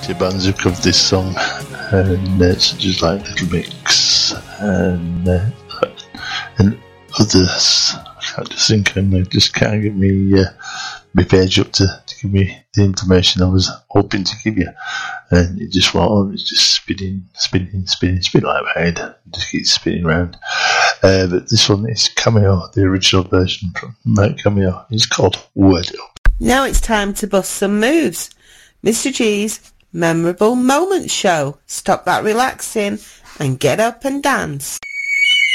plenty of bands who covered this song, and such as like Little Mix and others. I can't just think of them. They just can't get me my page up to give me the information I was hoping to give you, and it just went on. It's just spinning like my head. It just keeps spinning around. But this one is Cameo, the original version from Cameo. It's called Word Up. Now it's time to bust some moves. Mr. G's Memorable Moments Show. Stop that relaxing and get up and dance.